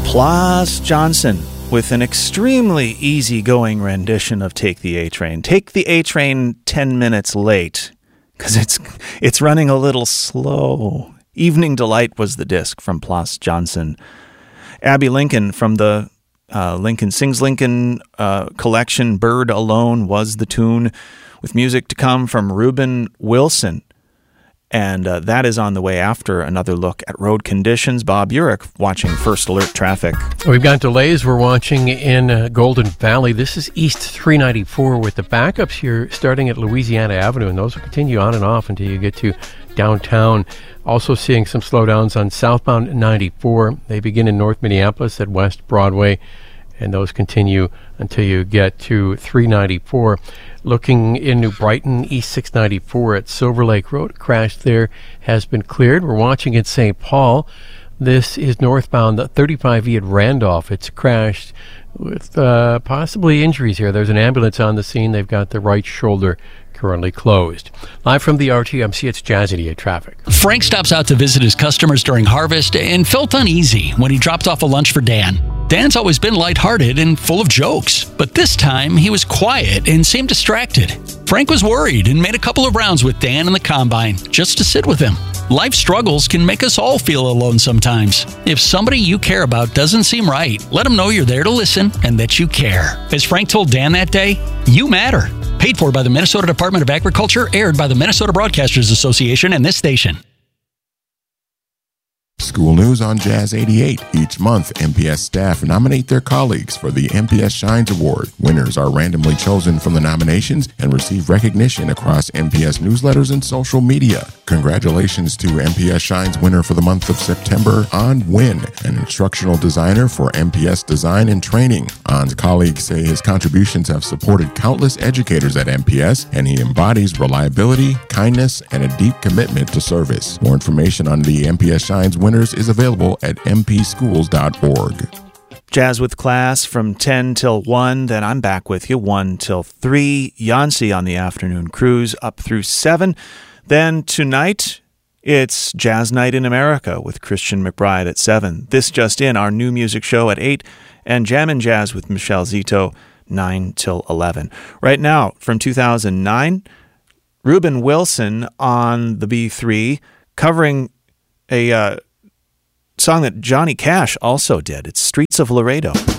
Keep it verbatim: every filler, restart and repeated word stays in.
Plas Johnson with an extremely easygoing rendition of Take the A-Train. Take the A-Train ten minutes late, because it's it's running a little slow. Evening Delight was the disc from Plas Johnson. Abby Lincoln from the uh, Lincoln Sings Lincoln uh, collection, Bird Alone, was the tune, with music to come from Reuben Wilson. And uh, that is on the way after another look at road conditions. Bob Urich watching First Alert Traffic. We've got delays we're watching in uh, Golden Valley. This is East three ninety-four with the backups here starting at Louisiana Avenue, and those will continue on and off until you get to downtown. Also seeing some slowdowns on southbound ninety-four. They begin in North Minneapolis at West Broadway, and those continue until you get to three ninety-four. Looking in New Brighton, East six ninety-four at Silver Lake Road. A crash there has been cleared. We're watching in Saint Paul. This is northbound the thirty-five E at Randolph. It's crashed with uh, possibly injuries here. There's an ambulance on the scene. They've got the right shoulder currently closed. Live from the R T M C, it's Jazz eighty-eight Traffic. Frank stops out to visit his customers during harvest and felt uneasy when he dropped off a lunch for Dan. Dan's always been lighthearted and full of jokes, but this time he was quiet and seemed distracted. Frank was worried and made a couple of rounds with Dan in the combine just to sit with him. Life struggles can make us all feel alone sometimes. If somebody you care about doesn't seem right, let them know you're there to listen and that you care. As Frank told Dan that day, you matter. Paid for by the Minnesota Department of Agriculture, aired by the Minnesota Broadcasters Association and this station. School news on Jazz eighty-eight. Each month, M P S staff nominate their colleagues for the M P S Shines Award. Winners are randomly chosen from the nominations and receive recognition across M P S newsletters and social media. Congratulations to M P S Shines winner for the month of September, An Nguyen, an instructional designer for M P S Design and Training. An's colleagues say his contributions have supported countless educators at M P S, and he embodies reliability, kindness, and a deep commitment to service. More information on the M P S Shines winners is available at m p schools dot org. Jazz with Class from ten till one. Then I'm back with you one till three. Yancey on the afternoon cruise up through seven. Then tonight, it's Jazz Night in America with Christian McBride at seven. This just in, our new music show at eight. And Jammin' Jazz with Michelle Zito, nine till eleven. Right now, from two thousand nine, Reuben Wilson on the B three, covering a uh, song that Johnny Cash also did. It's Streets of Laredo.